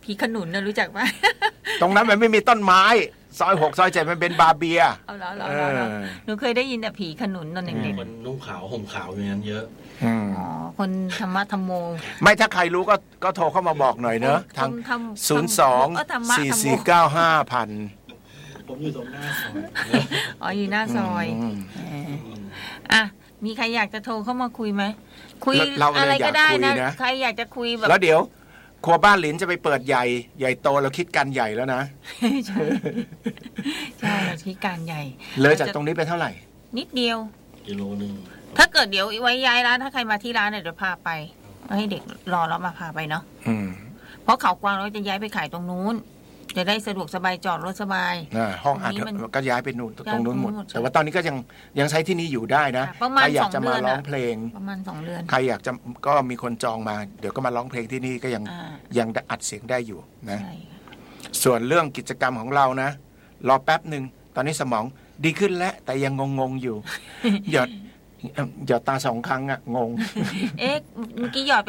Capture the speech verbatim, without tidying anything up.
ผีขนุนนะรู้จักไหมตรงนั้นมันไม่มีต้นไม้ซอยหกซอยเจ็ดมันเป็นบาเบียเอาแล้วเอาแล้วหนูเคยได้ยินแต่ผีขนุนตอนเด็กๆคนนุ่งขาวห่มขาวอย่างนั้นเยอะอ๋อคนธรรมะธรรมโมไม่ถ้าใครรู้ก็ก็โทรเข้ามาบอกหน่อยเนอะทางศูนย์สองสี่สี่เก้าห้าพันผมอยู่ตรงหน้าซอยอ๋ออยู่หน้าซอยอ่ะมีใครอยากจะโทรเข้ามาคุยไหมคุยอะไรก็ได้นะใครอยากจะคุยแบบแล้วเดี๋ยวครัวบ้านหลินจะไปเปิดใหญ่ใหญ่โตเราคิดการใหญ่แล้วนะใช่ใช่เราคิดการใหญ่เลยจากตรงนี้ไปเท่าไหร่นิดเดียวกิโลนึงถ้าเกิดเดี๋ยวไว้ย้ายร้านถ้าใครมาที่ร้านเนี่ยเดี๋ยวพาไปให้เด็กรอแล้วมาพาไปเนาะเพราะเขากวางเราจะย้ายไปขายตรงนู้นจะได้สะดวกสบายจอดรถสบายห้องอัดก็ย้ายไปนู่นตรงนู้นหมดแต่ว่าตอนนี้ก็ยังยังใช้ที่นี่อยู่ได้นะใครอยากจะมาร้องเพลงประมาณสองเดือนใครอยากจะก็มีคนจองมาเดี๋ยวก็มาร้องเพลงที่นี่ก็ยังยังอัดเสียงได้อยู่นะส่วนเรื่องกิจกรรมของเรานะรอแป๊บหนึ่งตอนนี้สมองดีขึ้นแล้วแต่ยังงงๆอยู่หยอดหยอดตาสองครั้งอะงงเอ๊ะเมื่อกี้หยอด